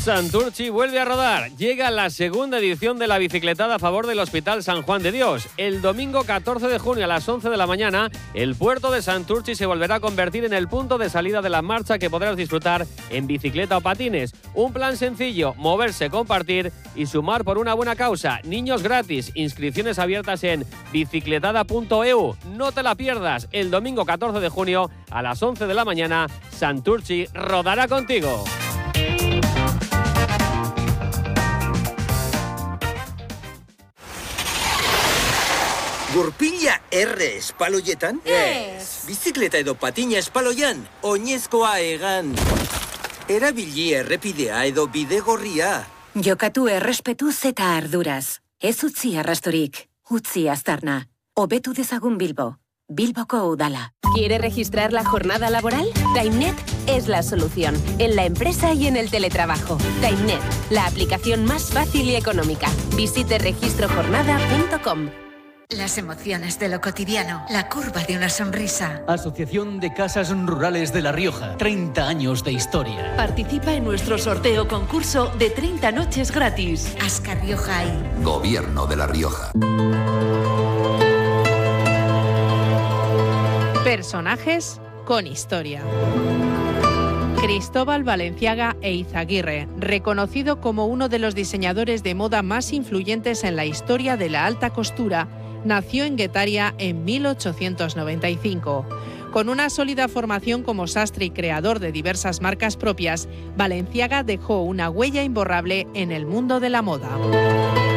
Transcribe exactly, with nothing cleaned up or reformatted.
Santurchi vuelve a rodar. Llega la segunda edición de la bicicletada a favor del Hospital San Juan de Dios. El domingo catorce de junio a las once de la mañana, el puerto de Santurchi se volverá a convertir en el punto de salida de la marcha que podrás disfrutar en bicicleta o patines. Un plan sencillo: moverse, compartir y sumar por una buena causa. Niños gratis, inscripciones abiertas en bicicletada punto e u. No te la pierdas. El domingo catorce de junio a las once de la mañana, Santurchi rodará contigo. Gurpila R espaloietan? Ez! Bizikleta edo patina espaloian, oinezkoa egan. Erabili errepidea edo bidegorria. Jokatu errespetuz eta arduraz. Ez utzi arrastorik, utzi aztarna. Hobetu dezagun Bilbo. Bilboko Udala. ¿Quiere registrar la jornada laboral? TimeNet es la solución, en la empresa y en el teletrabajo. TimeNet, la aplicación más fácil y económica. Visite registro jornada punto com. Las emociones de lo cotidiano, la curva de una sonrisa. Asociación de Casas Rurales de La Rioja, treinta años de historia. Participa en nuestro sorteo concurso de treinta noches gratis. Ascar Rioja y Gobierno de La Rioja. Personajes con historia. Cristóbal Valenciaga Eizaguirre, reconocido como uno de los diseñadores de moda más influyentes en la historia de la alta costura, nació en Guetaria en mil ochocientos noventa y cinco. Con una sólida formación como sastre y creador de diversas marcas propias, Valenciaga dejó una huella imborrable en el mundo de la moda.